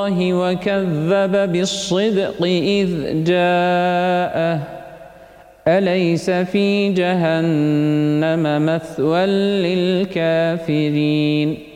وكذب بالصدق إذ جاءه أليس في جهنم مثوى للكافرين